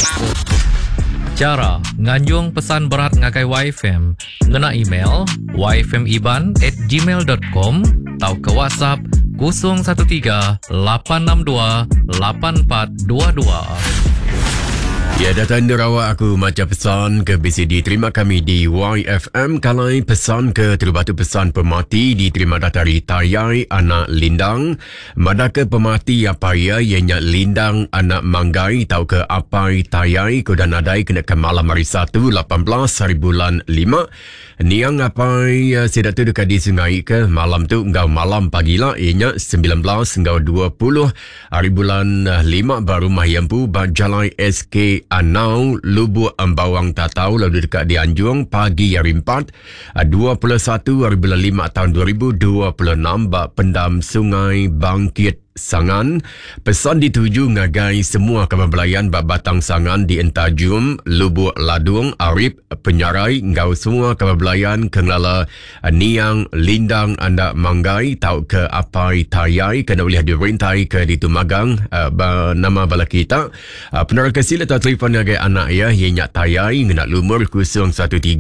Cara nganjung pesan berat ngagai YFM, ngena email yfmiban@gmail.com atau ke WhatsApp 013 862 8422. Ya, datang derawak aku macam pesan ke BCD. Terima kami di YFM. Kalai pesan ke terubatu pesan pemati diterima datari Tayai anak Lindang. Madaka pemati apa ya ianya Lindang anak Manggai tahu ke apai Tayai kudan adai kena ke malam hari 1 18 hari bulan 5. Niang apai sedatu dekat di sungai ke malam tu engkau malam pagilah ianya 19 engkau 20 hari bulan 5 baru mahyampu Bajalai SK Anau Lubuk Ambawang Tatau lalu dekat di Anjung pagi hari 4 21 hari bulan 5 tahun 2026 bak pendam sungai Bangkit Sangan. Pesan dituju ngagai semua kebelayan bak batang sangan di Entajum, Lubuk Ladung, Arif, Penyarai, ngau semua kebelayan kenala Niang, Lindang, anda Manggai, tau ke apai Tayai, kena boleh dirintai ke di Tumagang, nama bala kita. Penara kesil atau telefon ngagai anak ya, ianya Tayai, ngenak lumur 013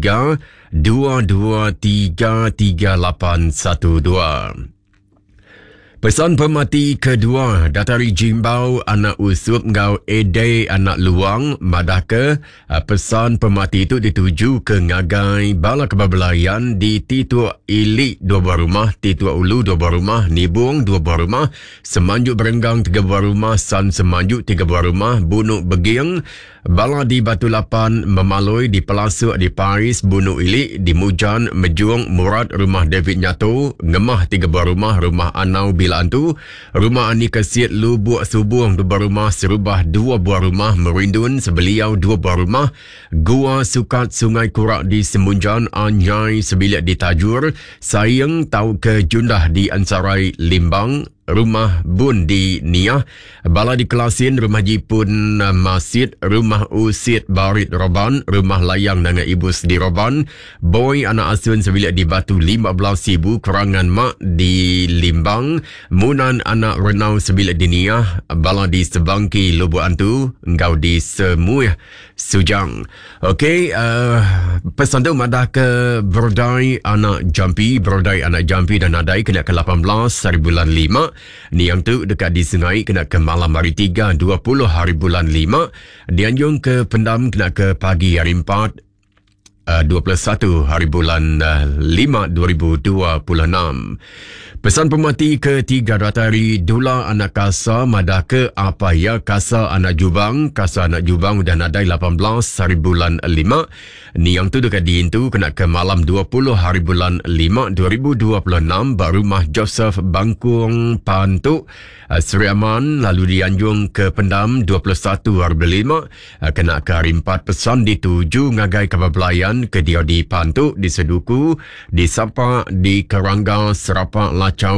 2233812. Pesan pemati kedua datari Jimbau anak Usup ngau Ede anak Luang Madaka. Pesan pemati itu dituju ke ngagai bala kebabelayan di Titua Ilik 2 buah rumah, Titua Ulu 2 buah rumah, Nibung 2 buah rumah, Semanjuk Berenggang 3 buah rumah, San Semanjuk 3 buah rumah, Bunuk Begiang, bala di Batu Lapan, Memaloi, di Pelasuk, di Paris, Bunuk Ilik, di Mujan, Mejung, Murad, rumah David Nyato, Ngemah 3 buah rumah, rumah Anau Bila Antu, rumah Ani Kesit, Lubuk Subung 2 buah rumah, Serubah 2 buah rumah, Merindun, Sebeliau 2 buah rumah, Gua Sukat Sungai Kurak di Semunjan, Anyai Sebilik di Tajur, Sayang Tau ke Jundah di Ansarai Limbang, rumah Bun di Niah, bala di Kelasin, rumah Jipun Masjid, rumah Usit Barit Roban, rumah Layang dengan Ibus di Roban, Boy anak Asun sebilik di Batu 15,000, Kerangan Mak di Limbang, Munan anak Renau sebilik di Niah, bala di Sebangki Lubuk Antu, engkau di Semuih Sujang. Okey, pesan tu madah ke Brodai anak Jampi, Brodai anak Jampi dan Nadai kena ke 18 hari bulan 5. Ni yang tu dekat di Sungai kena ke malam hari 3 20 hari bulan 5. Dianjung ke Pendam kena ke pagi hari 4 21 hari bulan 5 2026. Pesan pemati ketiga datari Dula anak Kasa Madaka apa ya Kasa anak Jubang, Kasa anak Jubang dan adai 18 hari bulan 5. Ni yang tu dekat di Intu kena ke malam 20 hari bulan 5 2026 baru rumah Joseph Bangkung Pantuk Seri Aman lalu dianjung ke Pendam 21 hari bulan 5 kena ke hari 4. Pesan dituju ngagai kebelayan ke dia di Pantuk, di Seduku, di Sapak, di Kerangga, Serapak, Lacau